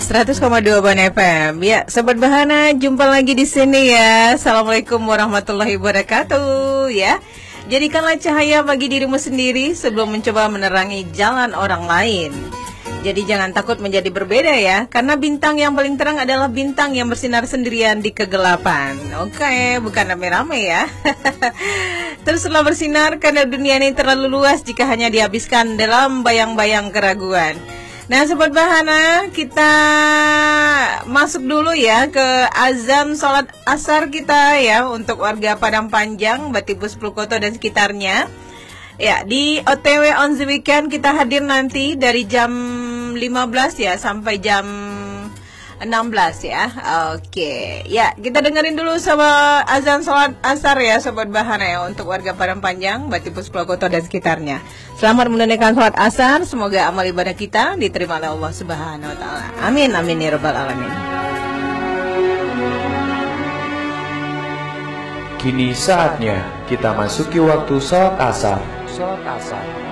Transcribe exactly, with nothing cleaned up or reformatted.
seratus koma dua Ban F M. Ya, Sobat Bahana, jumpa lagi di sini ya. Assalamualaikum warahmatullahi wabarakatuh ya. Jadikanlah cahaya bagi dirimu sendiri sebelum mencoba menerangi jalan orang lain. Jadi jangan takut menjadi berbeda ya, karena bintang yang paling terang adalah bintang yang bersinar sendirian di kegelapan. Oke, bukan rame-rame ya. Teruslah bersinar karena dunia ini terlalu luas jika hanya dihabiskan dalam bayang-bayang keraguan. Nah, Sobat Bahana, kita masuk dulu ya ke azan sholat asar kita ya untuk warga Padang Panjang, Batibus Plukoto dan sekitarnya. Ya, di O T W on the weekend kita hadir nanti dari jam lima belas ya sampai jam enam belas ya. Oke. Ya, kita dengerin dulu sama azan sholat asar ya Sobat Bahana ya untuk warga Padang Panjang, Batibus Plukoto dan sekitarnya. Selamat menunaikan sholat asar. Semoga amal ibadah kita diterima oleh Allah Subhanahu wa taala. Amin amin ya rabbal alamin. Kini saatnya kita masuki waktu sholat asar. Sholat asar.